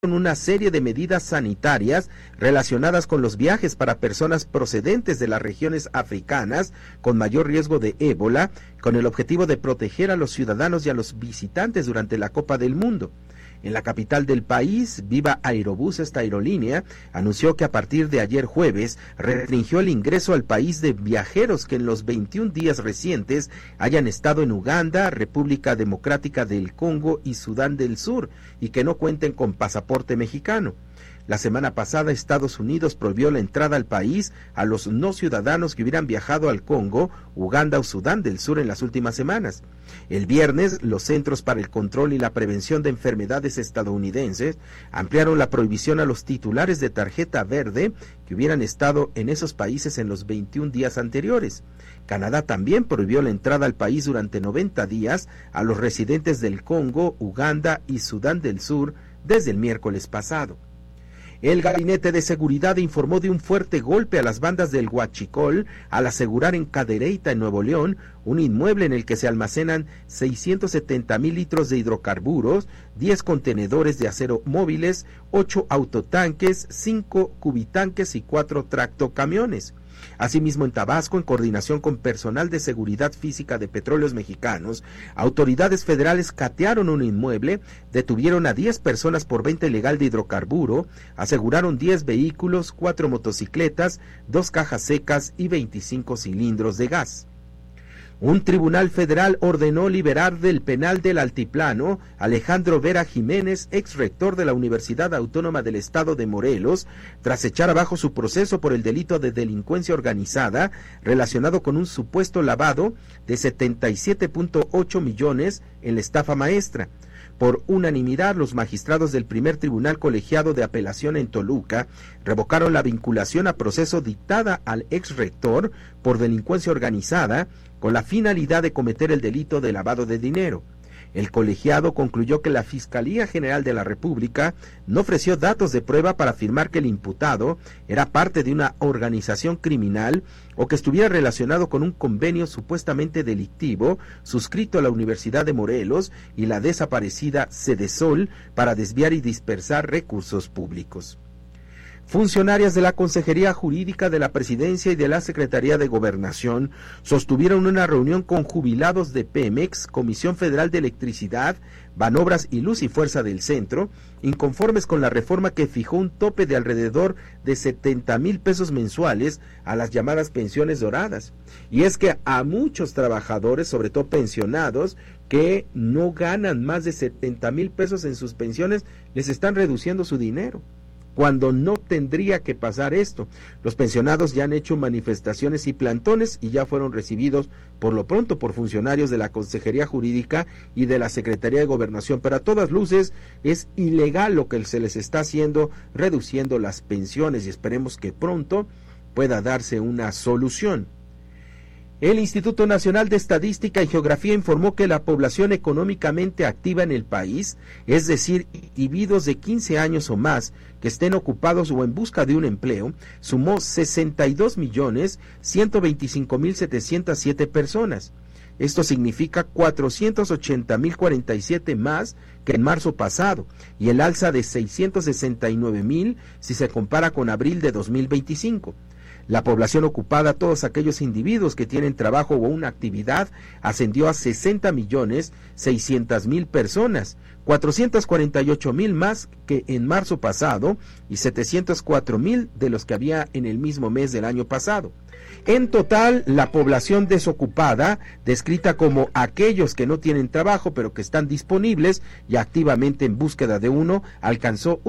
una serie de medidas sanitarias relacionadas con los viajes para personas procedentes de las regiones africanas con mayor riesgo de ébola, con el objetivo de proteger a los ciudadanos y a los visitantes durante la Copa del Mundo. En la capital del país, Viva Aerobús, esta aerolínea, anunció que a partir de ayer jueves restringió el ingreso al país de viajeros que en los 21 días recientes hayan estado en Uganda, República Democrática del Congo y Sudán del Sur y que no cuenten con pasaporte mexicano. La semana pasada, Estados Unidos prohibió la entrada al país a los no ciudadanos que hubieran viajado al Congo, Uganda o Sudán del Sur en las últimas semanas. El viernes, los Centros para el Control y la Prevención de Enfermedades estadounidenses ampliaron la prohibición a los titulares de tarjeta verde que hubieran estado en esos países en los 21 días anteriores. Canadá también prohibió la entrada al país durante 90 días a los residentes del Congo, Uganda y Sudán del Sur desde el miércoles pasado. El Gabinete de Seguridad informó de un fuerte golpe a las bandas del Huachicol al asegurar en Cadereyta, en Nuevo León, un inmueble en el que se almacenan 670,000 litros de hidrocarburos, 10 contenedores de acero móviles, 8 autotanques, 5 cubitanques y 4 tractocamiones. Asimismo, en Tabasco, en coordinación con personal de seguridad física de Petróleos Mexicanos, autoridades federales catearon un inmueble, detuvieron a 10 personas por venta ilegal de hidrocarburo, aseguraron 10 vehículos, 4 motocicletas, 2 cajas secas y 25 cilindros de gas. Un tribunal federal ordenó liberar del penal del Altiplano a Alejandro Vera Jiménez, ex rector de la Universidad Autónoma del Estado de Morelos, tras echar abajo su proceso por el delito de delincuencia organizada relacionado con un supuesto lavado de 77.8 millones en la estafa maestra. Por unanimidad, los magistrados del primer tribunal colegiado de apelación en Toluca revocaron la vinculación a proceso dictada al ex rector por delincuencia organizada con la finalidad de cometer el delito de lavado de dinero. El colegiado concluyó que la Fiscalía General de la República no ofreció datos de prueba para afirmar que el imputado era parte de una organización criminal o que estuviera relacionado con un convenio supuestamente delictivo suscrito a la Universidad de Morelos y la desaparecida Sedesol para desviar y dispersar recursos públicos. Funcionarias de la Consejería Jurídica de la Presidencia y de la Secretaría de Gobernación sostuvieron una reunión con jubilados de Pemex, Comisión Federal de Electricidad, Banobras y Luz y Fuerza del Centro, inconformes con la reforma que fijó un tope de alrededor de 70,000 pesos mensuales a las llamadas pensiones doradas. Y es que a muchos trabajadores, sobre todo pensionados, que no ganan más de 70,000 pesos en sus pensiones, les están reduciendo su dinero, cuando no tendría que pasar esto. Los pensionados ya han hecho manifestaciones y plantones y ya fueron recibidos por lo pronto por funcionarios de la Consejería Jurídica y de la Secretaría de Gobernación, pero a todas luces es ilegal lo que se les está haciendo, reduciendo las pensiones, y esperemos que pronto pueda darse una solución. El Instituto Nacional de Estadística y Geografía informó que la población económicamente activa en el país, es decir, individuos de 15 años o más que estén ocupados o en busca de un empleo, sumó 62,125,707 personas. Esto significa 480,047 más que en marzo pasado y el alza de 669,000 si se compara con abril de 2025. La población ocupada, todos aquellos individuos que tienen trabajo o una actividad, ascendió a 60,600,000 personas, 448,000 más que en marzo pasado y 704,000 de los que había en el mismo mes del año pasado. En total, la población desocupada, descrita como aquellos que no tienen trabajo pero que están disponibles y activamente en búsqueda de uno, alcanzó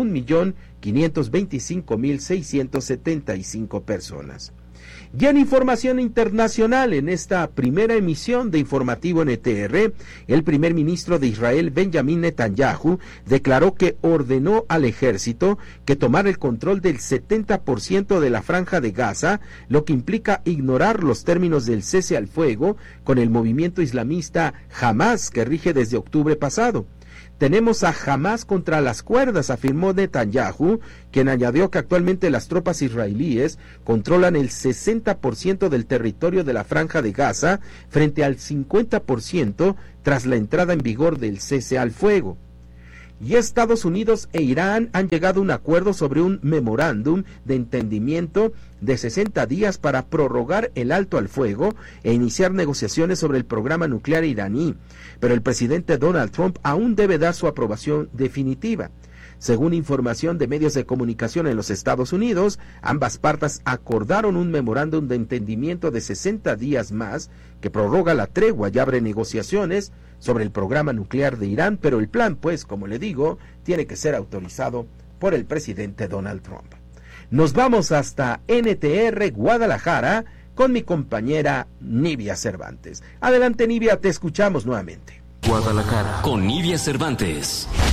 1,525,675 personas. Y en información internacional, en esta primera emisión de Informativo NTR, el primer ministro de Israel, Benjamín Netanyahu, declaró que ordenó al ejército que tomara el control del 70% de la franja de Gaza, lo que implica ignorar los términos del cese al fuego con el movimiento islamista Hamas, que rige desde octubre pasado. Tenemos a Hamas contra las cuerdas, afirmó Netanyahu, quien añadió que actualmente las tropas israelíes controlan el 60% del territorio de la Franja de Gaza frente al 50% tras la entrada en vigor del cese al fuego. Y Estados Unidos e Irán han llegado a un acuerdo sobre un memorándum de entendimiento de 60 días para prorrogar el alto al fuego e iniciar negociaciones sobre el programa nuclear iraní. Pero el presidente Donald Trump aún debe dar su aprobación definitiva. Según información de medios de comunicación en los Estados Unidos, ambas partes acordaron un memorándum de entendimiento de 60 días más que prorroga la tregua y abre negociaciones sobre el programa nuclear de Irán, pero el plan, pues, como le digo, tiene que ser autorizado por el presidente Donald Trump. Nos vamos hasta NTR Guadalajara con mi compañera Nivia Cervantes. Adelante, Nivia, te escuchamos nuevamente. Guadalajara con Nivia Cervantes.